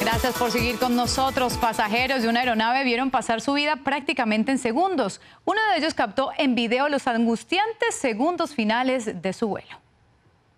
Gracias por seguir con nosotros. Pasajeros de una aeronave vieron pasar su vida prácticamente en segundos. Uno de ellos captó en video los angustiantes segundos finales de su vuelo.